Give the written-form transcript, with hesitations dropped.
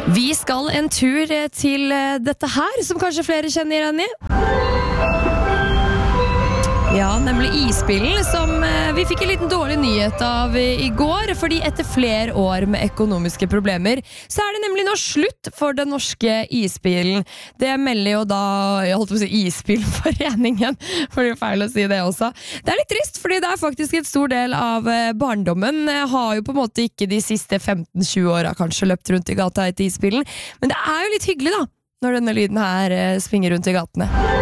Vi skal en tur til dette her, som kanskje flere kjenner igjen i. Ja, nemlig isbilen, som vi fikk en liten dårlig nyhet av i går, fordi etter flere år med økonomiske problemer, så det nemlig nå slutt for den norske isbilen. Det melder jo da, jeg holdt på å si isbilforeningen, for det er feil å si det også. Det litt trist, fordi det faktisk en stor del av barndommen. Jeg har jo på en måte ikke de siste 15-20 årene kanskje løpt rundt i gata etter isbilen, men det jo litt hyggelig da, når denne lyden her svinger rundt i gatene.